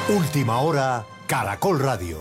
Última hora, Caracol Radio.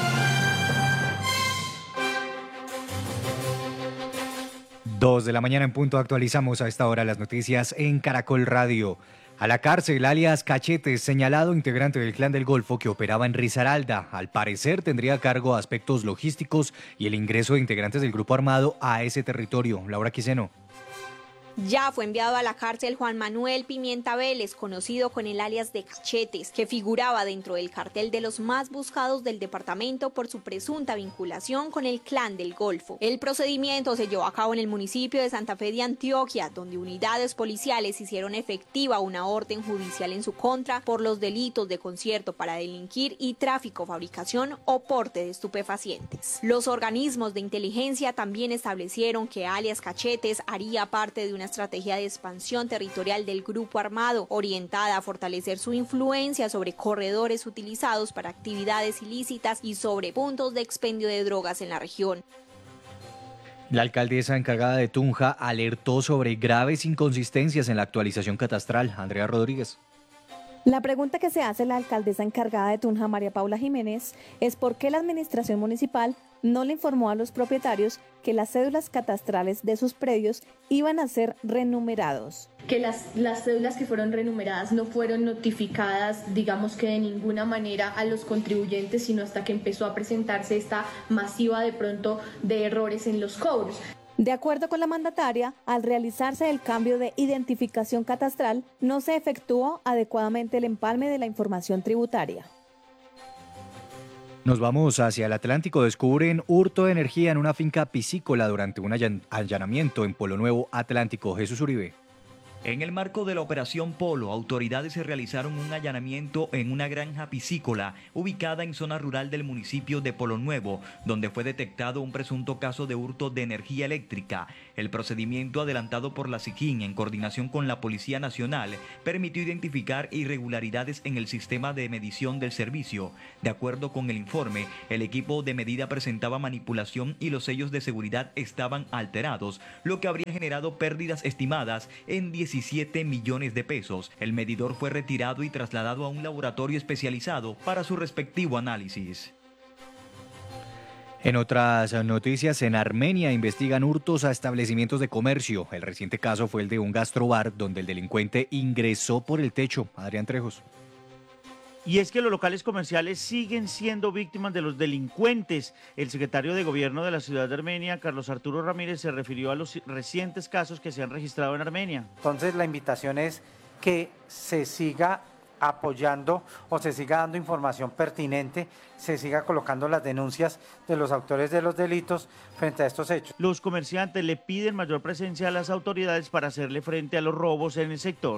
2 de la mañana en punto, actualizamos a esta hora las noticias en Caracol Radio. A la cárcel, alias Cachetes, señalado integrante del Clan del Golfo que operaba en Risaralda. Al parecer tendría a cargo aspectos logísticos y el ingreso de integrantes del grupo armado a ese territorio. Laura Quiseno. Ya fue enviado a la cárcel Juan Manuel Pimienta Vélez, conocido con el alias de Cachetes, que figuraba dentro del cartel de los más buscados del departamento por su presunta vinculación con el Clan del Golfo. El procedimiento se llevó a cabo en el municipio de Santa Fe de Antioquia, donde unidades policiales hicieron efectiva una orden judicial en su contra por los delitos de concierto para delinquir y tráfico, fabricación o porte de estupefacientes. Los organismos de inteligencia también establecieron que alias Cachetes haría parte de una estrategia de expansión territorial del grupo armado, orientada a fortalecer su influencia sobre corredores utilizados para actividades ilícitas y sobre puntos de expendio de drogas en la región. La alcaldesa encargada de Tunja alertó sobre graves inconsistencias en la actualización catastral. Andrea Rodríguez. La pregunta que se hace la alcaldesa encargada de Tunja, María Paula Jiménez, es por qué la administración municipal no le informó a los propietarios que las cédulas catastrales de sus predios iban a ser renumerados. Que las cédulas que fueron renumeradas no fueron notificadas, digamos que de ninguna manera a los contribuyentes, sino hasta que empezó a presentarse esta masiva de pronto de errores en los cobros. De acuerdo con la mandataria, al realizarse el cambio de identificación catastral, no se efectuó adecuadamente el empalme de la información tributaria. Nos vamos hacia el Atlántico. Descubren hurto de energía en una finca piscícola durante un allanamiento en Polo Nuevo, Atlántico. Jesús Uribe. En el marco de la Operación Polo, autoridades realizaron un allanamiento en una granja piscícola ubicada en zona rural del municipio de Polo Nuevo, donde fue detectado un presunto caso de hurto de energía eléctrica. El procedimiento adelantado por la SIJIN en coordinación con la Policía Nacional permitió identificar irregularidades en el sistema de medición del servicio. De acuerdo con el informe, el equipo de medida presentaba manipulación y los sellos de seguridad estaban alterados, lo que habría generado pérdidas estimadas en 17 millones de pesos. El medidor fue retirado y trasladado a un laboratorio especializado para su respectivo análisis. En otras noticias, en Armenia investigan hurtos a establecimientos de comercio. El reciente caso fue el de un gastrobar donde el delincuente ingresó por el techo. Adrián Trejos. Y es que los locales comerciales siguen siendo víctimas de los delincuentes. El secretario de Gobierno de la ciudad de Armenia, Carlos Arturo Ramírez, se refirió a los recientes casos que se han registrado en Armenia. Entonces la invitación es que se siga apoyando o se siga dando información pertinente, se siga colocando las denuncias de los autores de los delitos frente a estos hechos. Los comerciantes le piden mayor presencia a las autoridades para hacerle frente a los robos en el sector.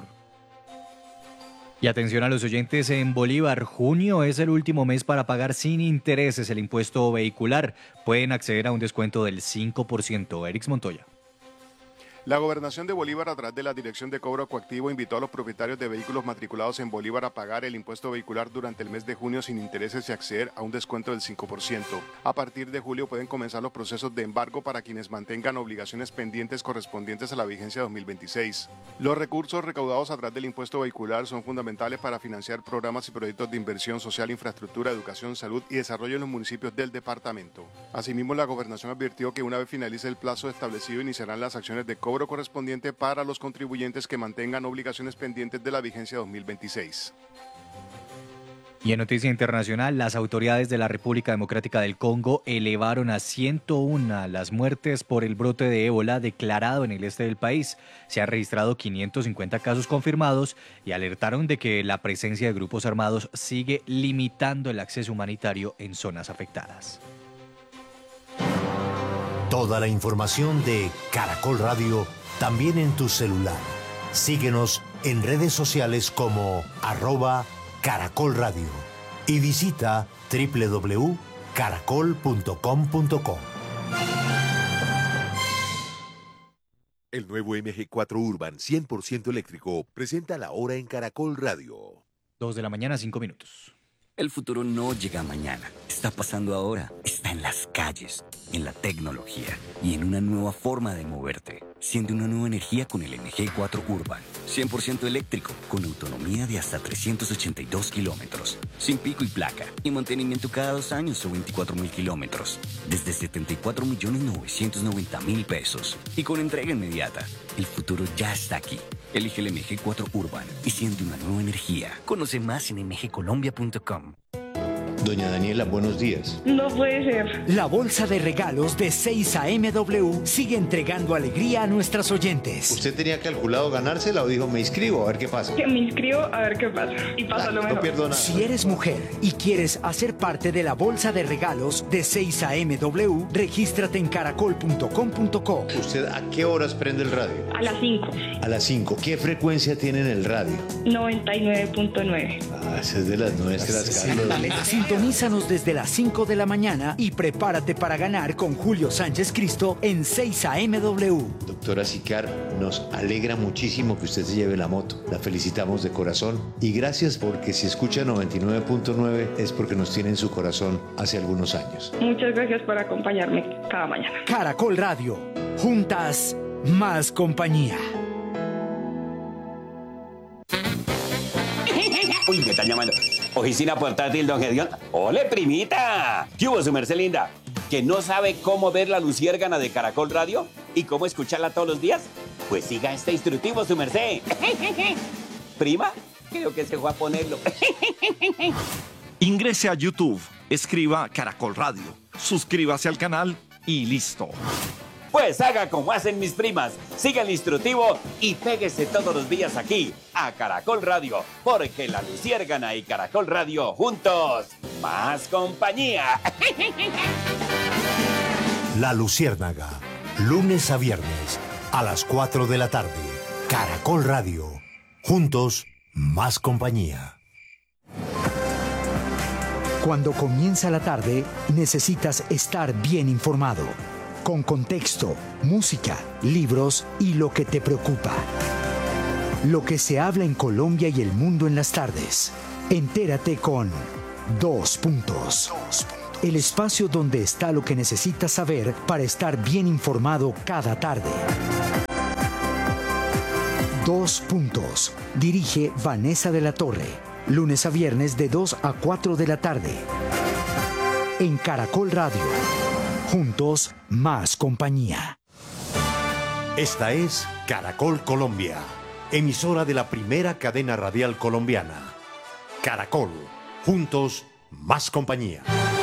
Y atención a los oyentes en Bolívar, junio es el último mes para pagar sin intereses el impuesto vehicular. Pueden acceder a un descuento del 5%. Erix Montoya. La Gobernación de Bolívar, a través de la Dirección de Cobro Coactivo, invitó a los propietarios de vehículos matriculados en Bolívar a pagar el impuesto vehicular durante el mes de junio sin intereses y acceder a un descuento del 5%. A partir de julio pueden comenzar los procesos de embargo para quienes mantengan obligaciones pendientes correspondientes a la vigencia 2026. Los recursos recaudados a través del impuesto vehicular son fundamentales para financiar programas y proyectos de inversión social, infraestructura, educación, salud y desarrollo en los municipios del departamento. Asimismo, la Gobernación advirtió que una vez finalice el plazo establecido, iniciarán las acciones de cobro correspondiente para los contribuyentes que mantengan obligaciones pendientes de la vigencia 2026. Y en noticia internacional, las autoridades de la República Democrática del Congo elevaron a 101 las muertes por el brote de ébola declarado en el este del país. Se han registrado 550 casos confirmados y alertaron de que la presencia de grupos armados sigue limitando el acceso humanitario en zonas afectadas. Toda la información de Caracol Radio también en tu celular. Síguenos en redes sociales como @Caracol Radio y visita www.caracol.com.co. El nuevo MG4 Urban 100% eléctrico presenta la hora en Caracol Radio. 2 de la mañana, 5 minutos. El futuro no llega mañana. Está pasando ahora. Está en en las calles, en la tecnología y en una nueva forma de moverte. Siente una nueva energía con el MG4 Urban. 100% eléctrico, con autonomía de hasta 382 kilómetros. Sin pico y placa. Y mantenimiento cada 2 años o 24.000 kilómetros. Desde 74.990.000 pesos. Y con entrega inmediata. El futuro ya está aquí. Elige el MG4 Urban y siente una nueva energía. Conoce más en mgcolombia.com. Doña Daniela, buenos días. No puede ser. La bolsa de regalos de 6am sigue entregando alegría a nuestras oyentes. ¿Usted tenía calculado ganársela o dijo me inscribo a ver qué pasa? Que me inscribo a ver qué pasa. Y pasa lo mejor. No pierdo nada. Si eres mujer y quieres hacer parte de la bolsa de regalos de 6amw, regístrate en caracol.com.co. ¿Usted a qué horas prende el radio? A las 5. A las 5. ¿Qué frecuencia tiene en el radio? 99.9. Ah, esa es de las nuestras, Carlos. Sintonízanos desde las 5 de la mañana y prepárate para ganar con Julio Sánchez Cristo en 6amw. Doctora Sicar, nos alegra muchísimo que usted se lleve la moto. La felicitamos de corazón y gracias porque si escucha 99.9 es porque nos tiene en su corazón hace algunos años. Muchas gracias por acompañarme cada mañana. Caracol Radio. Juntas, más compañía. Uy, me están llamando. Oficina portátil, don Gedeón. ¡Ole, primita! ¿Qué hubo, su merced linda? ¿Que no sabe cómo ver la luciérgana de Caracol Radio? ¿Y cómo escucharla todos los días? Pues siga este instructivo, su merced. ¿Prima? Creo que se fue a ponerlo. Ingrese a YouTube, escriba Caracol Radio, suscríbase al canal y listo. Pues haga como hacen mis primas, siga el instructivo y péguese todos los días aquí, a Caracol Radio, porque la luciérgana y Caracol Radio juntos, más compañía. La Luciérnaga, lunes a viernes, a las 4 de la tarde. Caracol Radio, juntos, más compañía. Cuando comienza la tarde, necesitas estar bien informado. Con contexto, música, libros y lo que te preocupa. Lo que se habla en Colombia y el mundo en las tardes. Entérate con 2 puntos. El espacio donde está lo que necesitas saber para estar bien informado cada tarde. 2 puntos. Dirige Vanessa de la Torre. Lunes a viernes de 2 a 4 de la tarde. En Caracol Radio. Juntos, más compañía. Esta es Caracol Colombia, emisora de la primera cadena radial colombiana. Caracol, juntos, más compañía.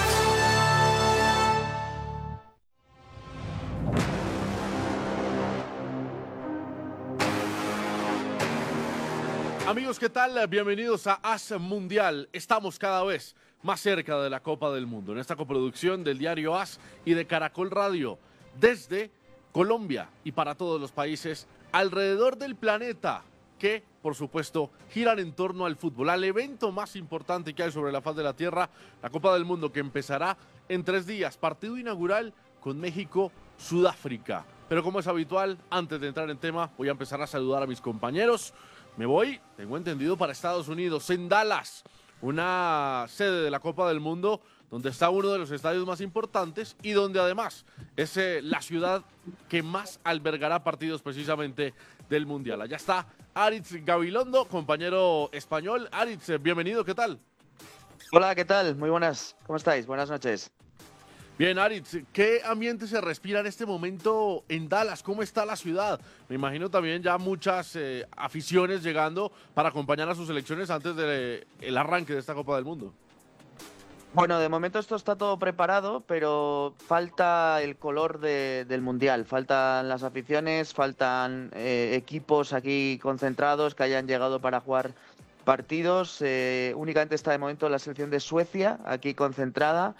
Amigos, ¿qué tal? Bienvenidos a AS Mundial. Estamos cada vez más cerca de la Copa del Mundo, en esta coproducción del diario AS y de Caracol Radio, desde Colombia y para todos los países alrededor del planeta, que, por supuesto, giran en torno al fútbol, al evento más importante que hay sobre la faz de la Tierra, la Copa del Mundo, que empezará en 3 días, partido inaugural con México-Sudáfrica. Pero como es habitual, antes de entrar en tema, voy a empezar a saludar a mis compañeros. Me voy, tengo entendido, para Estados Unidos, en Dallas, una sede de la Copa del Mundo donde está uno de los estadios más importantes y donde además es la ciudad que más albergará partidos precisamente del Mundial. Allá está Aritz Gabilondo, compañero español. Aritz, bienvenido, ¿qué tal? Hola, ¿qué tal? Muy buenas, ¿cómo estáis? Buenas noches. Bien, Aritz, ¿qué ambiente se respira en este momento en Dallas? ¿Cómo está la ciudad? Me imagino también ya muchas aficiones llegando para acompañar a sus selecciones antes del arranque de esta Copa del Mundo. Bueno, de momento esto está todo preparado, pero falta el color del Mundial. Faltan las aficiones, faltan equipos aquí concentrados que hayan llegado para jugar partidos. Únicamente está de momento la selección de Suecia aquí concentrada.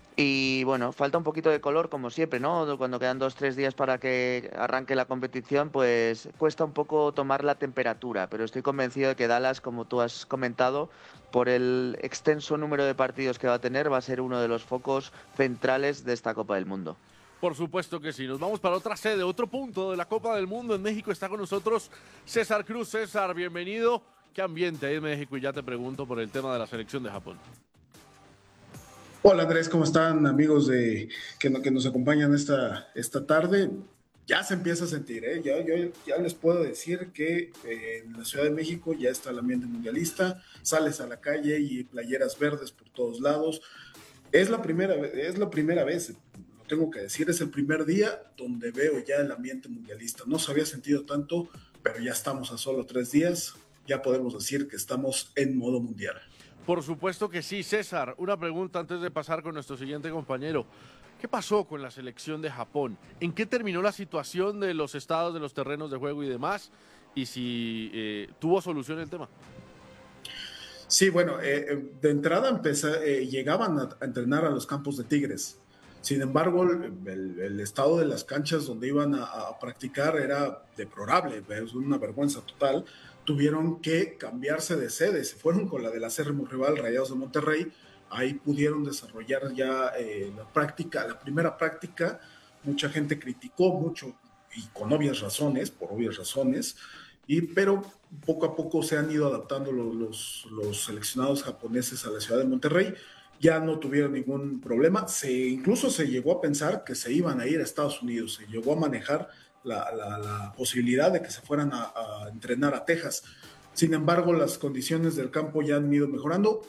Y bueno, falta un poquito de color como siempre, ¿no? Cuando quedan 2-3 días para que arranque la competición, pues cuesta un poco tomar la temperatura. Pero estoy convencido de que Dallas, como tú has comentado, por el extenso número de partidos que va a tener, va a ser uno de los focos centrales de esta Copa del Mundo. Por supuesto que sí. Nos vamos para otra sede, otro punto de la Copa del Mundo. En México está con nosotros César Cruz. César, bienvenido. ¿Qué ambiente hay en México? Y ya te pregunto por el tema de la selección de Japón. Hola Andrés, ¿cómo están amigos que nos acompañan esta tarde? Ya se empieza a sentir, ¿eh? Ya les puedo decir que en la Ciudad de México ya está el ambiente mundialista, sales a la calle y playeras verdes por todos lados. Es la primera vez, lo tengo que decir, es el primer día donde veo ya el ambiente mundialista. No se había sentido tanto, pero ya estamos a solo 3 días, ya podemos decir que estamos en modo mundial. Por supuesto que sí, César. Una pregunta antes de pasar con nuestro siguiente compañero. ¿Qué pasó con la selección de Japón? ¿En qué terminó la situación de los estados de los terrenos de juego y demás? Y si tuvo solución el tema. Sí, bueno, de entrada llegaban a entrenar a los campos de Tigres. Sin embargo, el estado de las canchas donde iban a practicar era deplorable, es una vergüenza total. Tuvieron que cambiarse de sede, se fueron con la del acérrimo rival Rayados de Monterrey. Ahí pudieron desarrollar ya la primera práctica. Mucha gente criticó mucho y con obvias razones, por obvias razones, pero poco a poco se han ido adaptando los seleccionados japoneses a la ciudad de Monterrey. Ya no tuvieron ningún problema. Incluso se llegó a pensar que se iban a ir a Estados Unidos. Se llegó a manejar la posibilidad de que se fueran a entrenar a Texas. Sin embargo, las condiciones del campo ya han ido mejorando.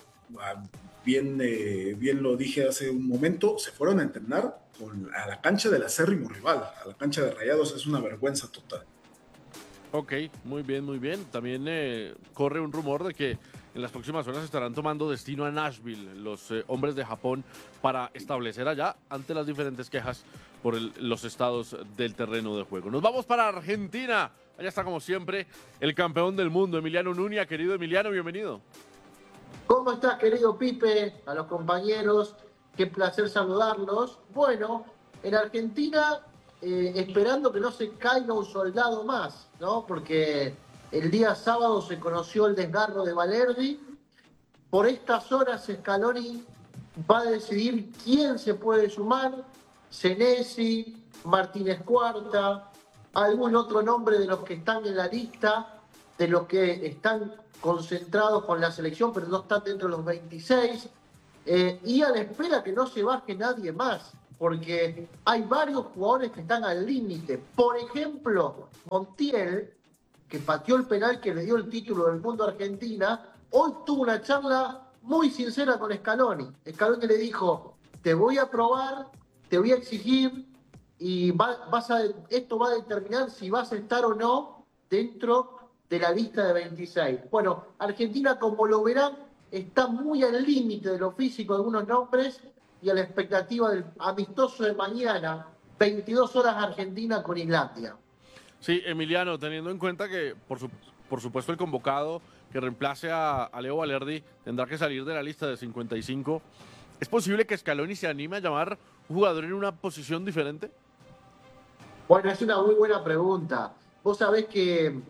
Bien lo dije hace un momento, se fueron a entrenar a la cancha del acérrimo rival, a la cancha de Rayados. Es una vergüenza total. Ok, muy bien, muy bien. También corre un rumor de que en las próximas horas estarán tomando destino a Nashville los hombres de Japón para establecer allá ante las diferentes quejas por los estados del terreno de juego. Nos vamos para Argentina. Allá está como siempre el campeón del mundo, Emiliano Nuña. Querido Emiliano, bienvenido. ¿Cómo estás, querido Pipe? A los compañeros, qué placer saludarlos. Bueno, en Argentina, esperando que no se caiga un soldado más, ¿no? Porque el día sábado se conoció el desgarro de Valerdi. Por estas horas Scaloni va a decidir quién se puede sumar. Senesi, Martínez Cuarta, algún otro nombre de los que están en la lista, de los que están concentrados con la selección, pero no están dentro de los 26. Y a la espera que no se baje nadie más, porque hay varios jugadores que están al límite. Por ejemplo, Montiel, que pateó el penal que le dio el título del mundo a Argentina, hoy tuvo una charla muy sincera con Scaloni. Scaloni le dijo, te voy a probar, te voy a exigir, y esto va a determinar si vas a estar o no dentro de la lista de 26. Bueno, Argentina, como lo verán, está muy al límite de lo físico de algunos nombres y a la expectativa del amistoso de mañana, 22 horas Argentina con Islandia. Sí, Emiliano, teniendo en cuenta que, por supuesto, el convocado que reemplace a Leo Valerdi tendrá que salir de la lista de 55, ¿es posible que Scaloni se anime a llamar un jugador en una posición diferente? Bueno, es una muy buena pregunta. Vos sabés que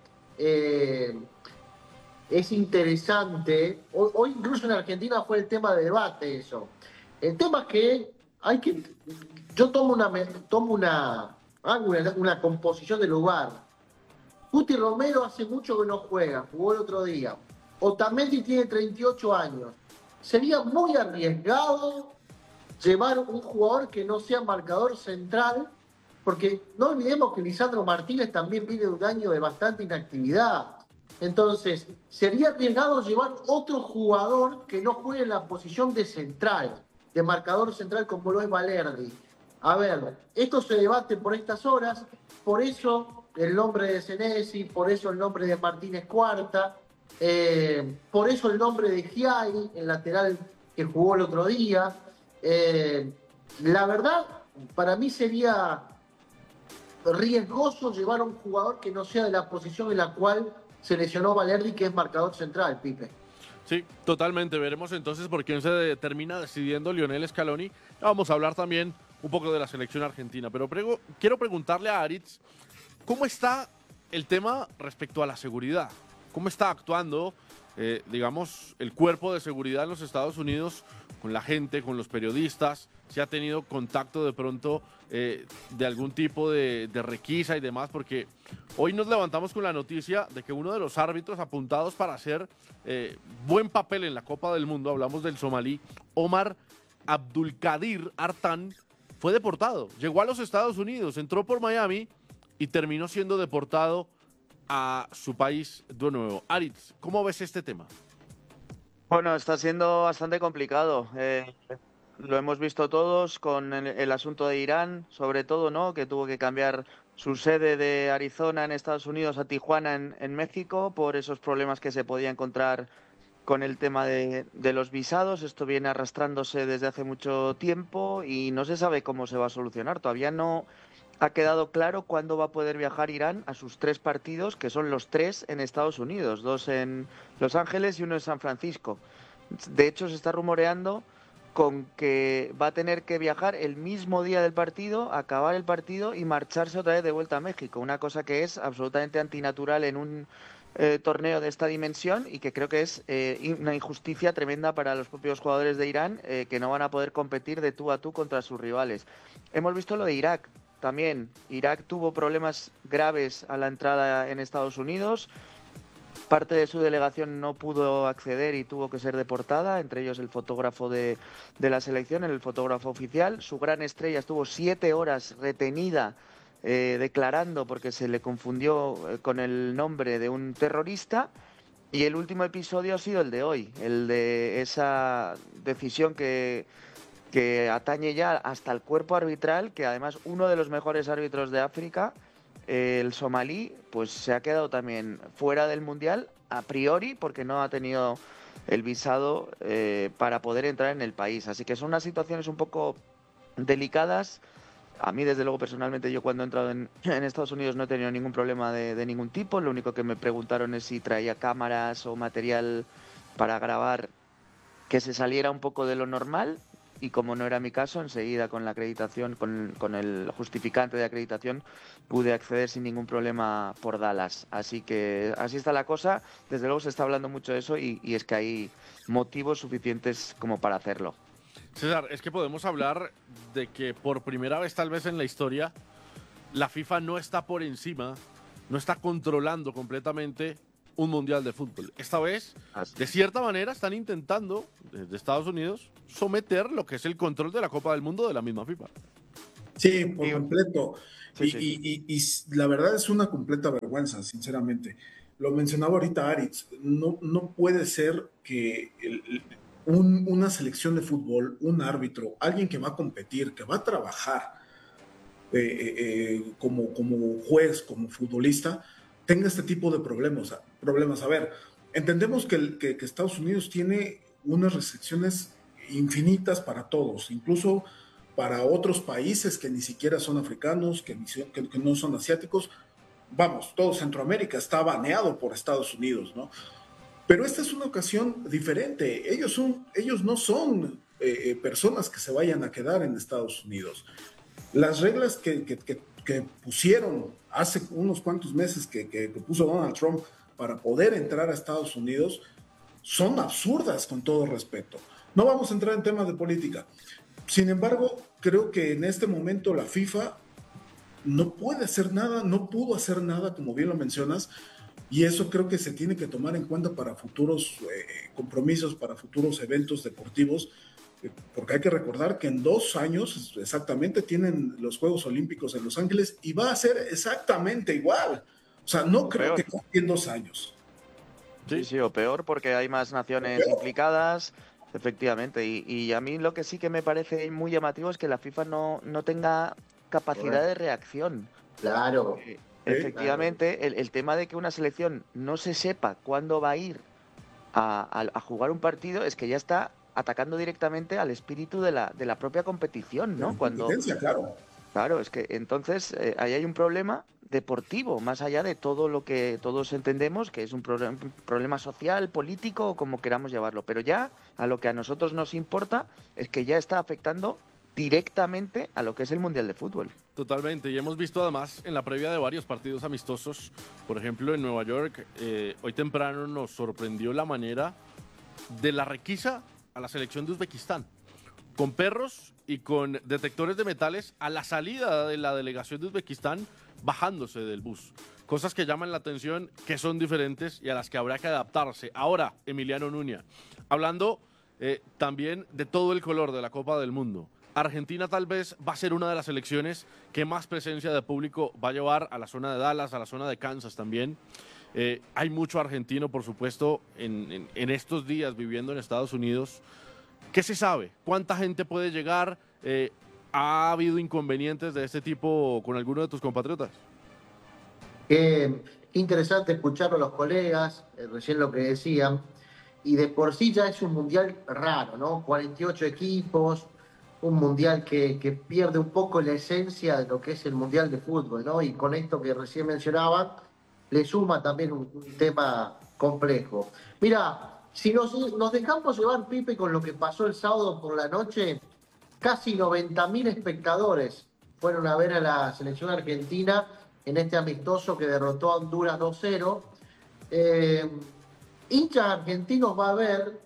es interesante. Hoy incluso en Argentina fue el tema de debate eso. El tema es que yo hago una composición de lugar. Guti Romero hace mucho que no juega, jugó el otro día. Otamendi tiene 38 años. Sería muy arriesgado llevar un jugador que no sea marcador central, porque no olvidemos que Lisandro Martínez también viene de un año de bastante inactividad. Entonces, sería arriesgado llevar otro jugador que no juegue en la posición de central, de marcador central como lo es Valerdi. A ver, esto se debate por estas horas, por eso el nombre de Senesi, por eso el nombre de Martínez Cuarta, por eso el nombre de Giai, el lateral que jugó el otro día. La verdad, para mí sería riesgoso llevar a un jugador que no sea de la posición en la cual se lesionó Valerdi, que es marcador central, Pipe. Sí, totalmente. Veremos entonces por quién se termina decidiendo Lionel Scaloni. Vamos a hablar también un poco de la selección argentina, pero quiero preguntarle a Aritz, ¿cómo está el tema respecto a la seguridad? ¿Cómo está actuando, digamos, el cuerpo de seguridad en los Estados Unidos con la gente, con los periodistas? ¿Si ha tenido contacto de pronto de algún tipo de requisa y demás? Porque hoy nos levantamos con la noticia de que uno de los árbitros apuntados para hacer buen papel en la Copa del Mundo, hablamos del somalí Omar Abdulkadir Artan fue deportado. Llegó a los Estados Unidos, entró por Miami y terminó siendo deportado a su país de nuevo. Aritz, ¿cómo ves este tema? Bueno, está siendo bastante complicado. Lo hemos visto todos con el asunto de Irán, sobre todo, ¿no? Que tuvo que cambiar su sede de Arizona en Estados Unidos a Tijuana en México por esos problemas que se podía encontrar con el tema de los visados. Esto viene arrastrándose desde hace mucho tiempo y no se sabe cómo se va a solucionar. Todavía no ha quedado claro cuándo va a poder viajar Irán a sus 3 partidos, que son los 3 en Estados Unidos, 2 en Los Ángeles y 1 en San Francisco. De hecho, se está rumoreando con que va a tener que viajar el mismo día del partido, acabar el partido y marcharse otra vez de vuelta a México, una cosa que es absolutamente antinatural en un torneo de esta dimensión y que creo que es una injusticia tremenda para los propios jugadores de Irán, que no van a poder competir de tú a tú contra sus rivales. Hemos visto lo de Irak también. Irak tuvo problemas graves a la entrada en Estados Unidos. Parte de su delegación no pudo acceder y tuvo que ser deportada, entre ellos el fotógrafo de la selección, el fotógrafo oficial. Su gran estrella estuvo 7 horas retenida declarando porque se le confundió con el nombre de un terrorista. Y el último episodio ha sido el de hoy, el de esa decisión que atañe ya hasta el cuerpo arbitral, que además uno de los mejores árbitros de África, el somalí, pues se ha quedado también fuera del Mundial a priori porque no ha tenido el visado para poder entrar en el país. Así que son unas situaciones un poco delicadas. A mí, desde luego, personalmente, yo cuando he entrado en Estados Unidos no he tenido ningún problema de ningún tipo. Lo único que me preguntaron es si traía cámaras o material para grabar que se saliera un poco de lo normal. Y como no era mi caso, enseguida con la acreditación, con el justificante de acreditación, pude acceder sin ningún problema por Dallas. Así que así está la cosa. Desde luego se está hablando mucho de eso y es que hay motivos suficientes como para hacerlo. César, es que podemos hablar de que por primera vez tal vez en la historia la FIFA no está por encima, no está controlando completamente un mundial de fútbol. Esta vez, de cierta manera, están intentando, desde Estados Unidos, someter lo que es el control de la Copa del Mundo de la misma FIFA. Sí, por completo. Y la verdad es una completa vergüenza, sinceramente. Lo mencionaba ahorita Aritz, no puede ser que una selección de fútbol, un árbitro, alguien que va a competir, que va a trabajar como juez, como futbolista, tenga este tipo de problemas. A ver, entendemos que Estados Unidos tiene unas restricciones infinitas para todos, incluso para otros países que ni siquiera son africanos, que no son asiáticos. Vamos, todo Centroamérica está baneado por Estados Unidos, ¿no? Pero esta es una ocasión diferente. Ellos no son personas que se vayan a quedar en Estados Unidos. Las reglas que pusieron hace unos cuantos meses que puso Donald Trump para poder entrar a Estados Unidos son absurdas, con todo respeto. No vamos a entrar en temas de política. Sin embargo, creo que en este momento la FIFA no puede hacer nada, no pudo hacer nada, como bien lo mencionas, y eso creo que se tiene que tomar en cuenta para futuros compromisos, para futuros eventos deportivos, porque hay que recordar que en 2 años exactamente tienen los Juegos Olímpicos en Los Ángeles y va a ser exactamente igual. O sea, no creo que cambie en 2 años. Sí, o peor porque hay más naciones implicadas, efectivamente. Y a mí lo que sí que me parece muy llamativo es que la FIFA no tenga capacidad de reacción. Claro. Efectivamente, claro. El tema de que una selección no se sepa cuándo va a ir a jugar un partido es que ya está atacando directamente al espíritu de la propia competición, ¿no? Claro, es que entonces ahí hay un problema deportivo, más allá de todo lo que todos entendemos que es un problema social, político, o como queramos llevarlo. Pero ya a lo que a nosotros nos importa es que ya está afectando directamente a lo que es el Mundial de Fútbol. Totalmente, y hemos visto además en la previa de varios partidos amistosos, por ejemplo en Nueva York, hoy temprano nos sorprendió la manera de la requisa a la selección de Uzbekistán, con perros y con detectores de metales a la salida de la delegación de Uzbekistán, bajándose del bus. Cosas que llaman la atención, que son diferentes y a las que habrá que adaptarse. Ahora, Emiliano Nuña, hablando también de todo el color de la Copa del Mundo. Argentina tal vez va a ser una de las selecciones que más presencia de público va a llevar a la zona de Dallas, a la zona de Kansas también. Hay mucho argentino, por supuesto, en estos días viviendo en Estados Unidos. ¿Qué se sabe? ¿Cuánta gente puede llegar? ¿Ha habido inconvenientes de este tipo con alguno de tus compatriotas? Interesante escuchar a los colegas, recién lo que decían, y de por sí ya es un mundial raro, ¿no? 48 equipos, un mundial que pierde un poco la esencia de lo que es el mundial de fútbol, ¿no? Y con esto que recién mencionaban, le suma también un tema complejo. Mira, si nos dejamos llevar, Pipe, con lo que pasó el sábado por la noche, casi 90.000 espectadores fueron a ver a la selección argentina en este amistoso que derrotó a Honduras 2-0. Hinchas argentinos va a ver,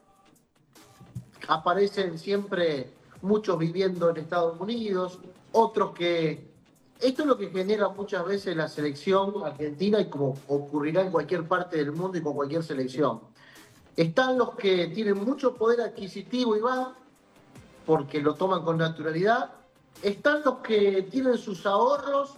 aparecen siempre muchos viviendo en Estados Unidos, otros que... Esto es lo que genera muchas veces la selección argentina y como ocurrirá en cualquier parte del mundo y con cualquier selección. Están los que tienen mucho poder adquisitivo y van porque lo toman con naturalidad. Están los que tienen sus ahorros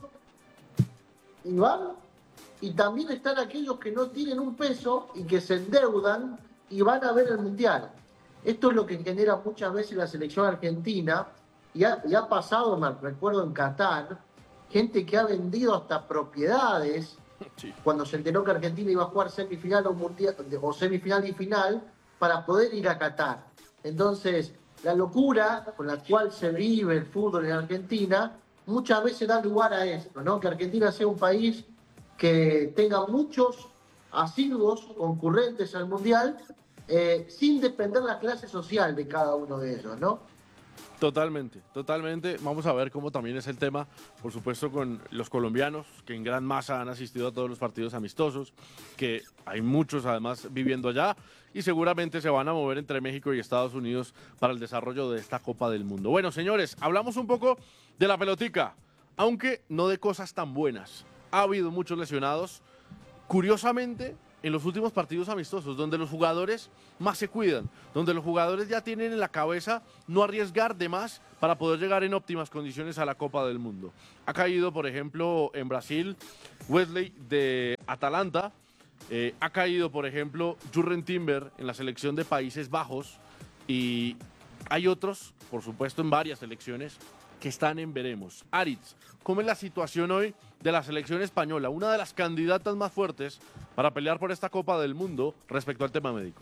y van. Y también están aquellos que no tienen un peso y que se endeudan y van a ver el Mundial. Esto es lo que genera muchas veces la selección argentina. Y ha pasado, me recuerdo en Qatar, gente que ha vendido hasta propiedades cuando se enteró que Argentina iba a jugar semifinal o mundial, o semifinal y final, para poder ir a Qatar. Entonces, la locura con la cual se vive el fútbol en Argentina muchas veces da lugar a esto, ¿no? Que Argentina sea un país que tenga muchos asiduos concurrentes al Mundial, sin depender de la clase social de cada uno de ellos, ¿no? Totalmente, totalmente. Vamos a ver cómo también es el tema, por supuesto, con los colombianos, que en gran masa han asistido a todos los partidos amistosos, que hay muchos además viviendo allá y seguramente se van a mover entre México y Estados Unidos para el desarrollo de esta Copa del Mundo. Bueno, señores, hablamos un poco de la pelotica, aunque no de cosas tan buenas. Ha habido muchos lesionados. Curiosamente, en los últimos partidos amistosos, donde los jugadores más se cuidan, donde los jugadores ya tienen en la cabeza no arriesgar de más para poder llegar en óptimas condiciones a la Copa del Mundo. Ha caído, por ejemplo, en Brasil, Wesley de Atalanta, ha caído, por ejemplo, Jurgen Timber en la selección de Países Bajos, y hay otros, por supuesto, en varias selecciones que están en veremos. Aritz, ¿cómo es la situación hoy de la selección española, una de las candidatas más fuertes para pelear por esta Copa del Mundo respecto al tema médico?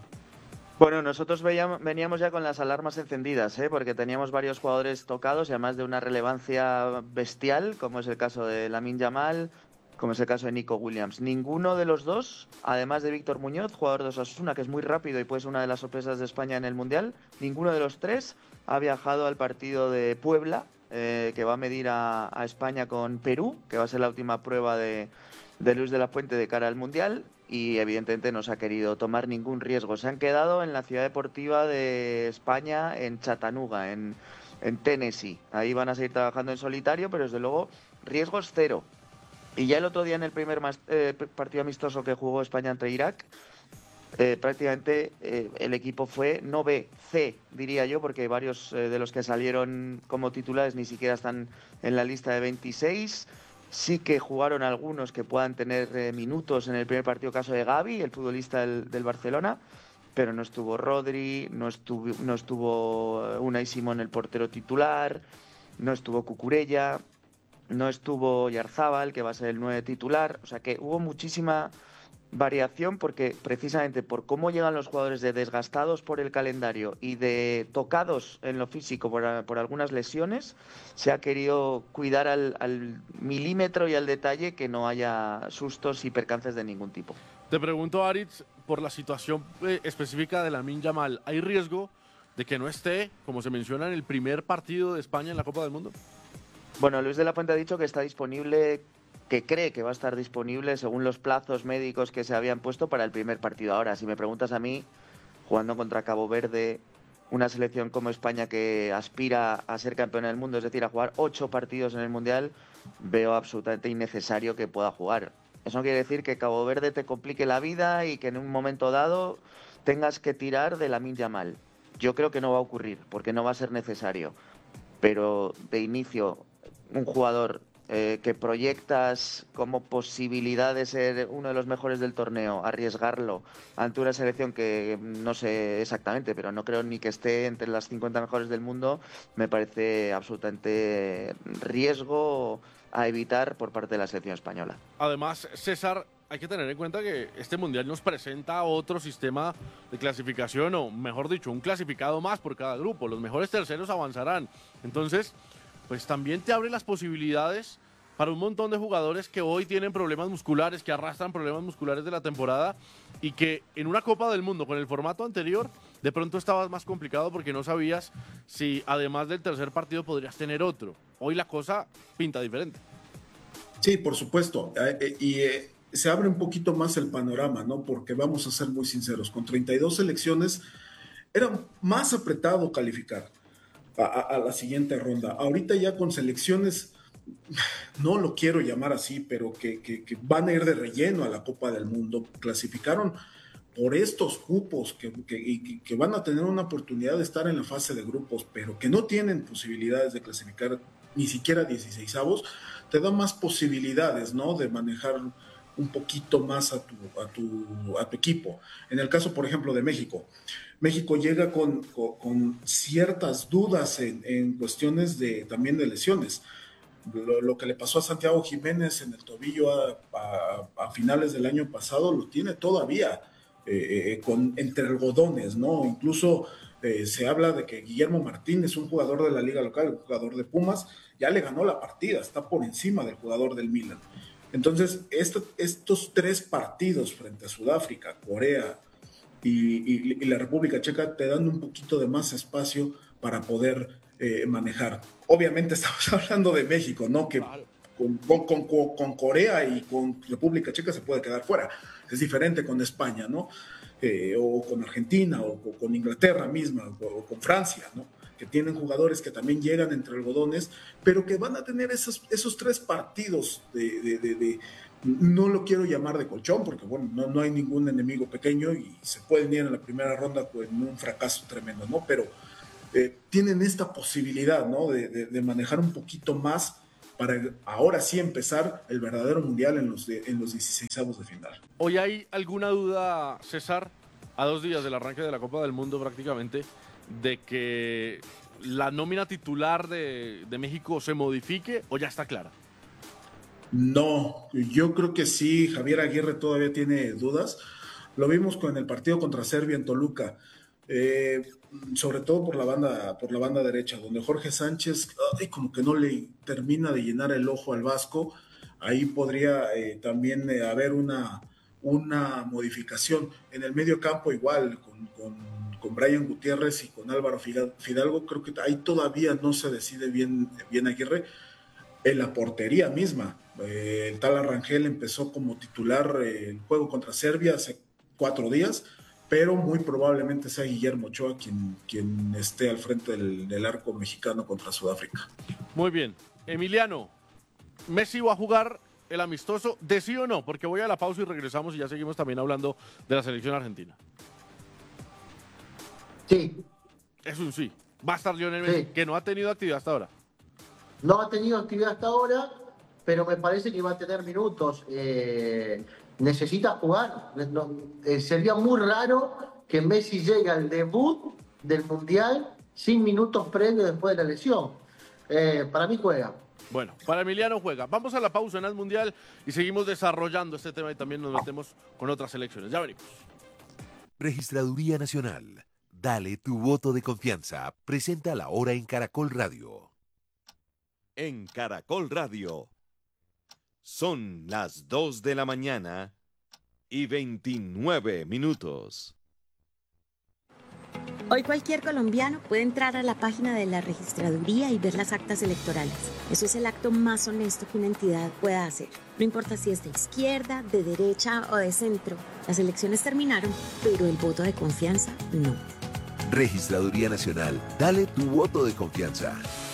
Bueno, nosotros veníamos ya con las alarmas encendidas, porque teníamos varios jugadores tocados y además de una relevancia bestial, como es el caso de Lamine Yamal, como es el caso de Nico Williams. Ninguno de los dos, además de Víctor Muñoz, jugador de Osasuna, que es muy rápido y puede ser una de las sorpresas de España en el Mundial, ninguno de los tres ha viajado al partido de Puebla, que va a medir a España con Perú, que va a ser la última prueba de Luis de la Fuente de cara al Mundial, y evidentemente no se ha querido tomar ningún riesgo. Se han quedado en la ciudad deportiva de España, en Chattanooga, en Tennessee. Ahí van a seguir trabajando en solitario, pero desde luego riesgos cero. Y ya el otro día en el primer partido amistoso que jugó España ante Irak, prácticamente el equipo fue no B, C, diría yo, porque varios de los que salieron como titulares ni siquiera están en la lista de 26. Sí que jugaron algunos que puedan tener minutos en el primer partido, caso de Gavi, el futbolista del Barcelona, pero no estuvo Rodri, no estuvo Unai Simón, el portero titular, no estuvo Cucurella, no estuvo Yarzábal, que va a ser el 9 titular. O sea que hubo muchísima variación porque precisamente por cómo llegan los jugadores de desgastados por el calendario y de tocados en lo físico por algunas lesiones, se ha querido cuidar al milímetro y al detalle que no haya sustos y percances de ningún tipo. Te pregunto, Aritz, por la situación específica de Lamine Yamal, ¿hay riesgo de que no esté, como se menciona, en el primer partido de España en la Copa del Mundo? Bueno, Luis de la Fuente ha dicho que está disponible, que cree que va a estar disponible según los plazos médicos que se habían puesto para el primer partido. Ahora, si me preguntas a mí, jugando contra Cabo Verde, una selección como España que aspira a ser campeona del mundo, es decir, a jugar 8 partidos en el Mundial, veo absolutamente innecesario que pueda jugar. Eso no quiere decir que Cabo Verde te complique la vida y que en un momento dado tengas que tirar de Lamine Yamal. Yo creo que no va a ocurrir, porque no va a ser necesario. Pero de inicio, un jugador que proyectas como posibilidad de ser uno de los mejores del torneo, arriesgarlo ante una selección que no sé exactamente, pero no creo ni que esté entre las 50 mejores del mundo, me parece absolutamente riesgo a evitar por parte de la selección española. Además, César, hay que tener en cuenta que este Mundial nos presenta otro sistema de clasificación, o mejor dicho, un clasificado más por cada grupo. Los mejores terceros avanzarán. Entonces, pues también te abre las posibilidades para un montón de jugadores que hoy tienen problemas musculares, que arrastran problemas musculares de la temporada y que en una Copa del Mundo con el formato anterior de pronto estabas más complicado porque no sabías si además del tercer partido podrías tener otro. Hoy la cosa pinta diferente. Sí, por supuesto. Se abre un poquito más el panorama, ¿no? Porque vamos a ser muy sinceros, con 32 selecciones era más apretado calificar a la siguiente ronda. Ahorita ya con selecciones, no lo quiero llamar así, pero que van a ir de relleno a la Copa del Mundo, clasificaron por estos cupos que van a tener una oportunidad de estar en la fase de grupos, pero que no tienen posibilidades de clasificar ni siquiera 16avos, te da más posibilidades, ¿no? De manejar un poquito más a tu equipo. En el caso, por ejemplo, de México, México llega con ciertas dudas en cuestiones también de lesiones. Lo que le pasó a Santiago Jiménez en el tobillo a finales del año pasado lo tiene todavía entre algodones, ¿no? Incluso se habla de que Guillermo Martínez, un jugador de la liga local, un jugador de Pumas, ya le ganó la partida, está por encima del jugador del Milan. Entonces, estos 3 partidos frente a Sudáfrica, Corea y la República Checa te dan un poquito de más espacio para poder manejar. Obviamente estamos hablando de México, ¿no? Que con Corea y con República Checa se puede quedar fuera. Es diferente con España, ¿no? O con Argentina, o con Inglaterra misma, o con Francia, ¿no? Que tienen jugadores que también llegan entre algodones, pero que van a tener esos 3 partidos no lo quiero llamar de colchón, porque bueno, no hay ningún enemigo pequeño y se pueden ir en la primera ronda con un fracaso tremendo, ¿no? Pero tienen esta posibilidad, ¿no? De manejar un poquito más para ahora sí empezar el verdadero mundial en los 16avos de final. ¿Hoy hay alguna duda, César, a 2 días del arranque de la Copa del Mundo prácticamente, de que la nómina titular de México se modifique o ya está clara? No, yo creo que sí. Javier Aguirre todavía tiene dudas. Lo vimos con el partido contra Serbia en Toluca, sobre todo por la banda derecha, donde Jorge Sánchez como que no le termina de llenar el ojo al Vasco. Ahí podría también haber una modificación. En el medio campo igual, con Brian Gutiérrez y con Álvaro Fidalgo, creo que ahí todavía no se decide bien Aguirre. En la portería misma, el tal Arrangel empezó como titular el juego contra Serbia hace 4 días, pero muy probablemente sea Guillermo Ochoa quien esté al frente del arco mexicano contra Sudáfrica. Muy bien. Emiliano, ¿Messi va a jugar el amistoso de sí o no? Porque voy a la pausa y regresamos y ya seguimos también hablando de la selección argentina. Sí. Es un sí. Va a estar Lionel Messi, que no ha tenido actividad hasta ahora. No ha tenido actividad hasta ahora, pero me parece que va a tener minutos. Necesita jugar. Sería muy raro que Messi llegue al debut del Mundial sin minutos previos después de la lesión. Para mí juega. Bueno, para Emiliano juega. Vamos a la pausa en el Mundial y seguimos desarrollando este tema y también nos metemos con otras selecciones. Ya venimos. Registraduría Nacional. Dale tu voto de confianza. Presenta la hora en Caracol Radio. En Caracol Radio. Son las 2 de la mañana y 29 minutos. Hoy cualquier colombiano puede entrar a la página de la registraduría y ver las actas electorales. Eso es el acto más honesto que una entidad pueda hacer. No importa si es de izquierda, de derecha o de centro. Las elecciones terminaron, pero el voto de confianza no. Registraduría Nacional. Dale tu voto de confianza.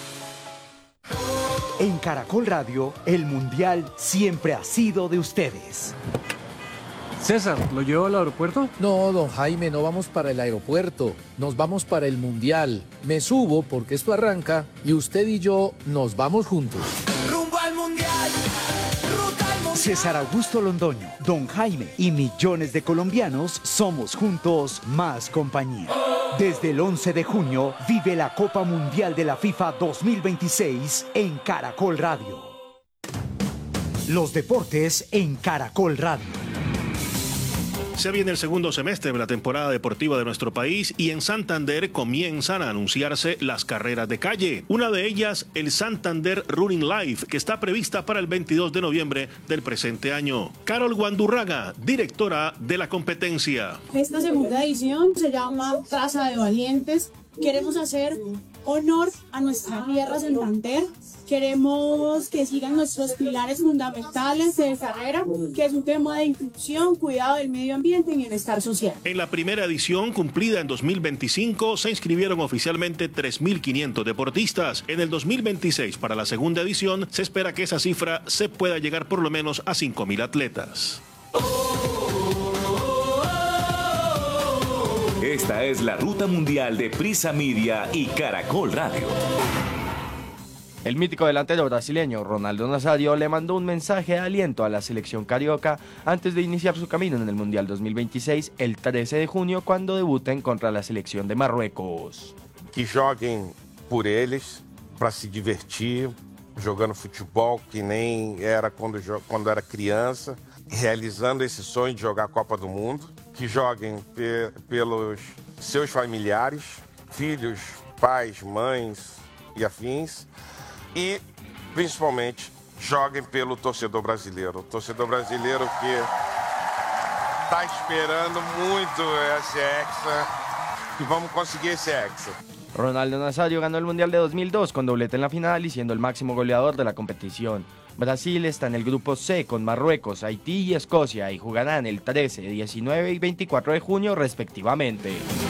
En Caracol Radio, el Mundial siempre ha sido de ustedes. César, ¿lo llevo al aeropuerto? No, don Jaime, no vamos para el aeropuerto, nos vamos para el Mundial. Me subo porque esto arranca y usted y yo nos vamos juntos. Rumbo al Mundial, ruta al Mundial. César Augusto Londoño, don Jaime y millones de colombianos somos juntos más compañía. Desde el 11 de junio vive la Copa Mundial de la FIFA 2026 en Caracol Radio. Los deportes en Caracol Radio. Se viene el segundo semestre de la temporada deportiva de nuestro país y en Santander comienzan a anunciarse las carreras de calle. Una de ellas, el Santander Running Life, que está prevista para el 22 de noviembre del presente año. Carol Guandurraga, directora de la competencia. Esta segunda edición se llama Traza de Valientes. Queremos hacer honor a nuestra tierra Santander. Queremos que sigan nuestros pilares fundamentales de carrera, que es un tema de inclusión, cuidado del medio ambiente y bienestar social. En la primera edición, cumplida en 2025, se inscribieron oficialmente 3.500 deportistas. En el 2026, para la segunda edición, se espera que esa cifra se pueda llegar por lo menos a 5.000 atletas. Esta es la ruta mundial de Prisa Media y Caracol Radio. El mítico delantero brasileño Ronaldo Nazario le mandó un mensaje de aliento a la selección carioca antes de iniciar su camino en el Mundial 2026 el 13 de junio cuando debuten contra la selección de Marruecos. Que joguem por eles, para se divertir, jogando futebol que nem era quando era criança, realizando esse sonho de jogar a Copa do Mundo. Que joguem pelos seus familiares, filhos, pais, mães e afins. E, principalmente, joguem pelo torcedor brasileiro. O torcedor brasileiro que está esperando muito esse Hexa e vamos conseguir esse Hexa. Ronaldo Nazario ganó el Mundial de 2002 con doblete en la final y siendo el máximo goleador de la competición. Brasil está en el grupo C con Marruecos, Haití y Escocia y jugarán el 13, 19 y 24 de junio respectivamente.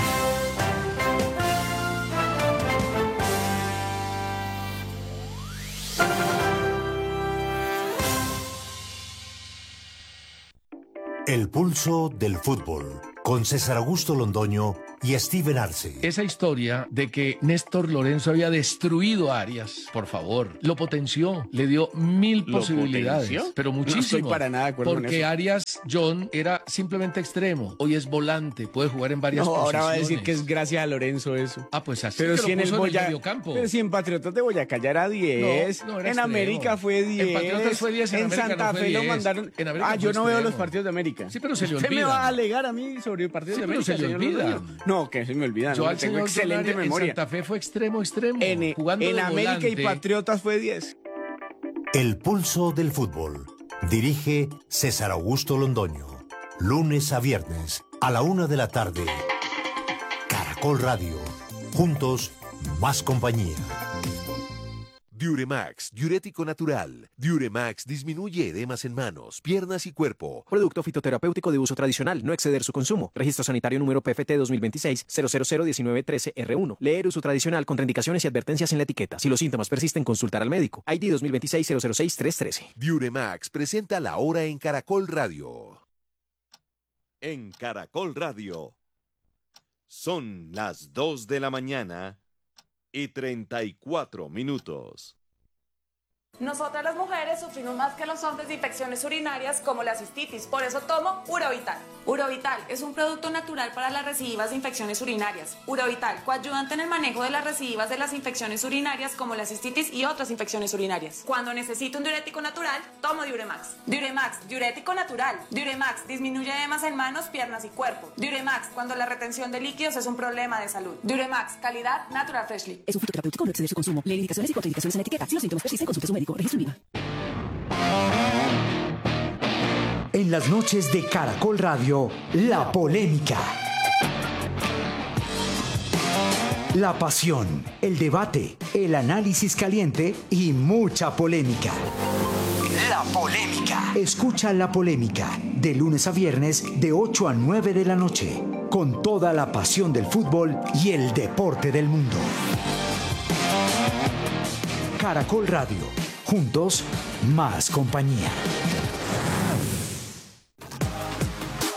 El pulso del fútbol, con César Augusto Londoño y Steven Arce. Esa historia de que Néstor Lorenzo había destruido a Arias, por favor, lo potenció, le dio 1000 posibilidades, potenció? pero muchísimo. No estoy para nada de acuerdo con porque eso. Arias John era simplemente extremo, hoy es volante, puede jugar en varias posiciones. Ahora va a decir que es gracias a Lorenzo eso. Ah, pues así Pero que si en lo el puso Boyacá, mediocampo. pero si en Patriotas de Boyacá ya era 10, No era en extremo. América fue 10, En Patriotas fue 10, en América Santa no fue Fe 10. lo mandaron. En América Yo fue no veo extremo. los partidos de América. Sí, pero se le ¿Usted me olvida. va a alegar a mí sobre partidos Sí, de pero América, se le señor olvida. Londoño? No, que se me olvida. Yo no, al tengo señor excelente Solari memoria. En Santa Fe fue extremo, jugando En de América volante. y Patriotas fue 10. El pulso del fútbol. Dirige César Augusto Londoño. Lunes a viernes a la 1 de la tarde. Caracol Radio. Juntos, más compañía. Diuremax, diurético natural. Diuremax disminuye edemas en manos, piernas y cuerpo. Producto fitoterapéutico de uso tradicional, no exceder su consumo. Registro sanitario número PFT 2026-0001913R1. Leer uso tradicional, contraindicaciones y advertencias en la etiqueta. Si los síntomas persisten, consultar al médico. ID 2026-006-313. Diuremax presenta la hora en Caracol Radio. En Caracol Radio. Son las 2 de la mañana y 34 minutos. Nosotras las mujeres sufrimos más que los hombres de infecciones urinarias como la cistitis, por eso tomo Urovital. Urovital es un producto natural para las recidivas de infecciones urinarias. Urovital, coayudante en el manejo de las recidivas de las infecciones urinarias como la cistitis y otras infecciones urinarias. Cuando necesito un diurético natural, tomo Diuremax. Diuremax, diurético natural. Diuremax disminuye edemas en manos, piernas y cuerpo. Diuremax, cuando la retención de líquidos es un problema de salud. Diuremax, calidad Natural Freshly. Es un fitoterapéutico, no exceder su consumo. Lee indicaciones y contraindicaciones en la etiqueta. Si los síntomas persisten, consulte a su médico. Registro INVIMA. En las noches de Caracol Radio, la polémica. La pasión, el debate, el análisis caliente y mucha polémica. La polémica. Escucha La Polémica de lunes a viernes de 8 a 9 de la noche con toda la pasión del fútbol y el deporte del mundo. Caracol Radio. Juntos, más compañía.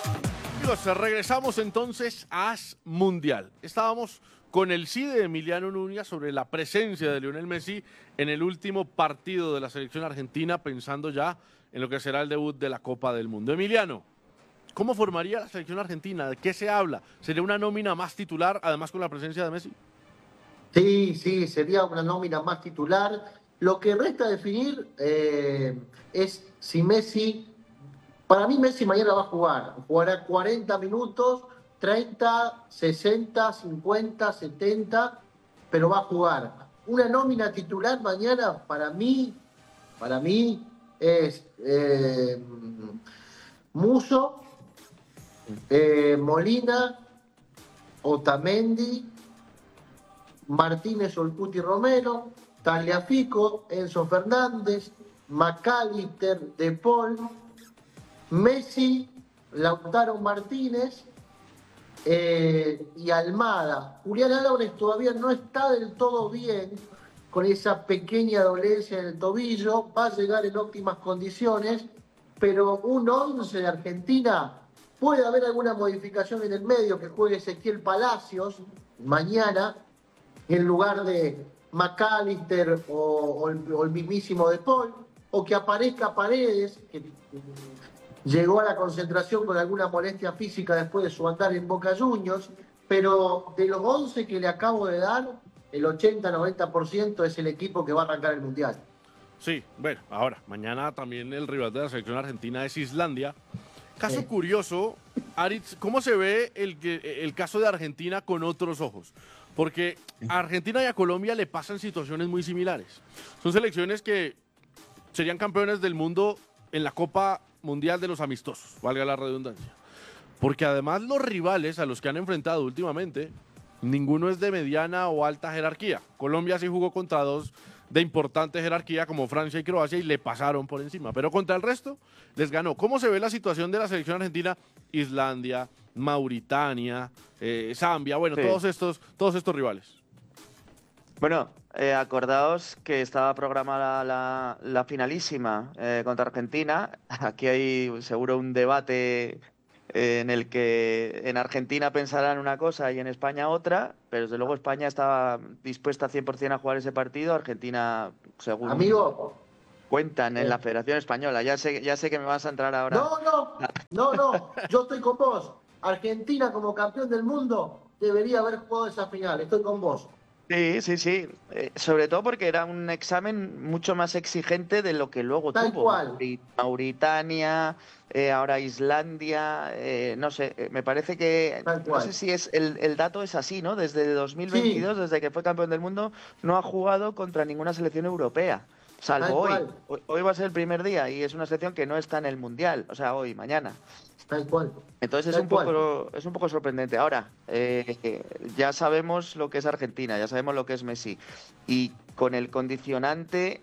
Amigos, regresamos entonces a AS Mundial. Estábamos con el sí de Emiliano Núñez sobre la presencia de Lionel Messi en el último partido de la selección argentina, pensando ya en lo que será el debut de la Copa del Mundo. Emiliano, ¿cómo formaría la selección argentina? ¿De qué se habla? ¿Sería una nómina más titular, además con la presencia de Messi? Sí, sería una nómina más titular. Lo que resta definir es si Messi... Para mí Messi mañana va a jugar. Jugará 40 minutos, 30, 60, 50, 70, pero va a jugar. Una nómina titular mañana para mí es Musso, Molina, Otamendi, Martínez, Olcuti, Romero, Tagliafico, Enzo Fernández, McAllister, De Paul, Messi, Lautaro Martínez y Almada. Julián Álvarez todavía no está del todo bien, con esa pequeña dolencia en el tobillo, va a llegar en óptimas condiciones, pero un 11 de Argentina, puede haber alguna modificación en el medio, que juegue Ezequiel Palacios mañana, en lugar de McAllister o el mismísimo De Paul, o que aparezca Paredes, que llegó a la concentración con alguna molestia física después de su andar en Boca Juniors, pero de los 11 que le acabo de dar, el 80-90% es el equipo que va a arrancar el Mundial. Sí, bueno, ahora, mañana también el rival de la selección argentina es Islandia. Caso curioso, Aritz, ¿cómo se ve el caso de Argentina con otros ojos? Porque a Argentina y a Colombia le pasan situaciones muy similares. Son selecciones que serían campeones del mundo en la Copa Mundial de los amistosos, valga la redundancia. Porque además los rivales a los que han enfrentado últimamente, ninguno es de mediana o alta jerarquía. Colombia sí jugó contra dos de importante jerarquía como Francia y Croacia y le pasaron por encima, pero contra el resto les ganó. ¿Cómo se ve la situación de la selección argentina? Islandia, Mauritania, Zambia, bueno, sí, todos estos rivales. Bueno, acordaos que estaba programada la finalísima contra Argentina. Aquí hay seguro un debate en el que en Argentina pensarán una cosa y en España otra, pero desde luego España estaba dispuesta 100% a jugar ese partido. Argentina, según cuentan en la Federación Española. Ya sé que me vas a entrar ahora. No, yo estoy con vos. Argentina como campeón del mundo debería haber jugado esa final. Estoy con vos. Sí. Sobre todo porque era un examen mucho más exigente de lo que luego tuvo. Cual. Mauritania, ahora Islandia, no sé, me parece que, no sé si es el dato es así, ¿no? Desde 2022, sí, desde que fue campeón del mundo, no ha jugado contra ninguna selección europea, salvo hoy. Hoy va a ser el primer día y es una selección que no está en el Mundial, o sea, hoy, mañana. Tal cual. Entonces es un poco sorprendente. Ahora, ya sabemos lo que es Argentina, ya sabemos lo que es Messi. Y con el condicionante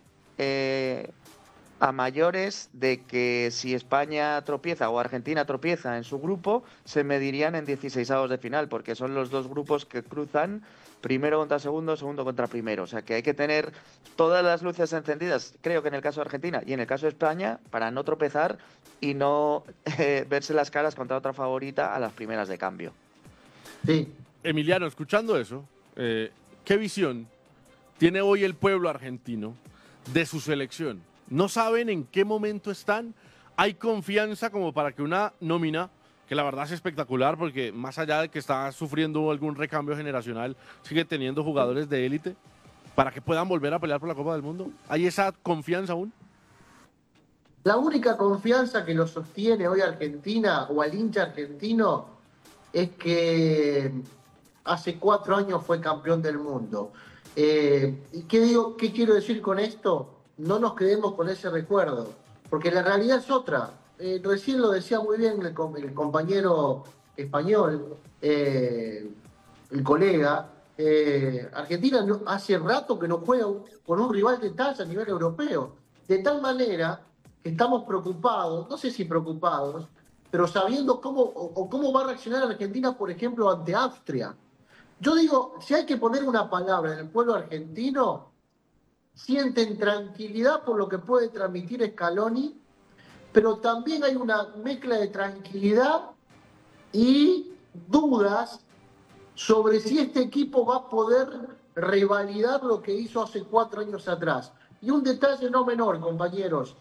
a mayores de que si España tropieza o Argentina tropieza en su grupo, se medirían en 16avos de final, porque son los dos grupos que cruzan, primero contra segundo, segundo contra primero. O sea que hay que tener todas las luces encendidas, creo que en el caso de Argentina y en el caso de España, para no tropezar y no verse las caras contra otra favorita a las primeras de cambio. Sí. Emiliano, escuchando eso, ¿qué visión tiene hoy el pueblo argentino de su selección? ¿No saben en qué momento están? ¿Hay confianza como para que una nómina, que la verdad es espectacular porque más allá de que está sufriendo algún recambio generacional, sigue teniendo jugadores de élite para que puedan volver a pelear por la Copa del Mundo? ¿Hay esa confianza aún? La única confianza que lo sostiene hoy Argentina o al hincha argentino es que hace 4 años fue campeón del mundo. ¿Y qué quiero decir con esto? No nos quedemos con ese recuerdo, porque la realidad es otra. Recién lo decía muy bien el compañero español, el colega. Argentina hace rato que no juega con un rival de talla a nivel europeo. De tal manera que estamos preocupados, no sé si preocupados, pero sabiendo cómo va a reaccionar Argentina, por ejemplo, ante Austria. Yo digo, si hay que poner una palabra en el pueblo argentino, sienten tranquilidad por lo que puede transmitir Scaloni, pero también hay una mezcla de tranquilidad y dudas sobre si este equipo va a poder revalidar lo que hizo hace 4 años atrás. Y un detalle no menor, compañeros.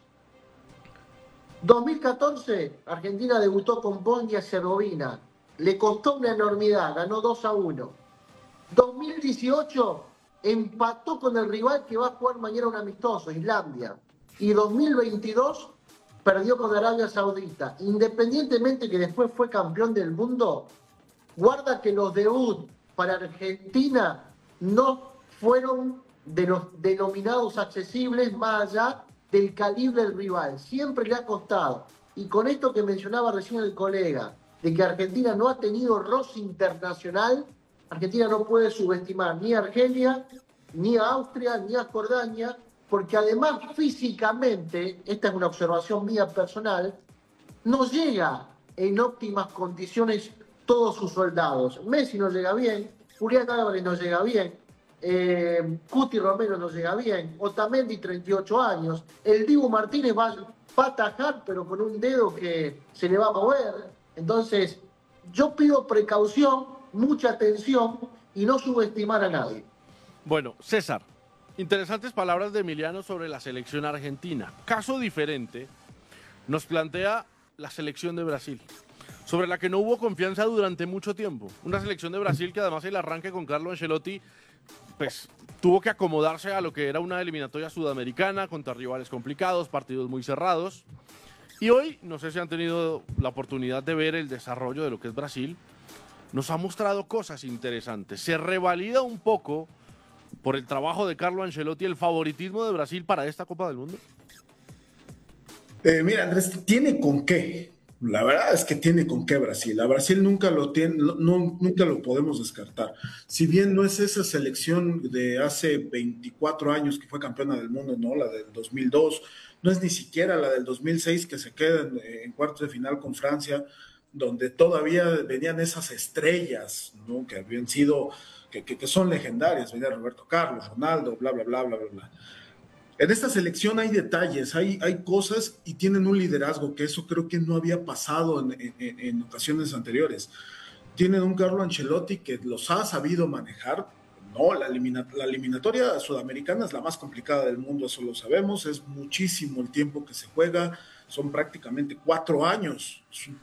2014, Argentina debutó con Bosnia-Herzegovina. Le costó una enormidad, ganó 2-1. 2018, empató con el rival que va a jugar mañana un amistoso, Islandia. Y 2022, perdió con Arabia Saudita. Independientemente que después fue campeón del mundo, guarda que los debut para Argentina no fueron de los denominados accesibles más allá del calibre del rival. Siempre le ha costado. Y con esto que mencionaba recién el colega, de que Argentina no ha tenido roce internacional, Argentina no puede subestimar ni a Argelia, ni a Austria, ni a Jordania, porque además físicamente, esta es una observación mía personal, no llega en óptimas condiciones todos sus soldados. Messi no llega bien, Julián Álvarez no llega bien, Cuti Romero no llega bien, Otamendi 38 años, el Dibu Martínez va a atajar pero con un dedo que se le va a mover. Entonces yo pido precaución, mucha atención y no subestimar a nadie. Bueno, César, interesantes palabras de Emiliano sobre la selección argentina. Caso diferente nos plantea la selección de Brasil, sobre la que no hubo confianza durante mucho tiempo. Una selección de Brasil que además el arranque con Carlo Ancelotti pues tuvo que acomodarse a lo que era una eliminatoria sudamericana contra rivales complicados, partidos muy cerrados. Y hoy, no sé si han tenido la oportunidad de ver el desarrollo de lo que es Brasil, nos ha mostrado cosas interesantes. Se revalida un poco por el trabajo de Carlo Ancelotti el favoritismo de Brasil para esta Copa del Mundo. Mira, Andrés, tiene con qué. La verdad es que tiene con qué Brasil. A Brasil nunca lo tiene, nunca lo podemos descartar. Si bien no es esa selección de hace 24 años que fue campeona del mundo, no, la del 2002, no es ni siquiera la del 2006 que se queda en cuartos de final con Francia, donde todavía venían esas estrellas, ¿no? Que habían sido, que son legendarias. Venía Roberto Carlos, Ronaldo, bla, bla, bla, bla, bla, bla. En esta selección hay detalles, hay cosas y tienen un liderazgo, que eso creo que no había pasado en ocasiones anteriores. Tienen un Carlo Ancelotti que los ha sabido manejar. No, la eliminatoria sudamericana es la más complicada del mundo, eso lo sabemos, es muchísimo el tiempo que se juega, son prácticamente 4 años, es un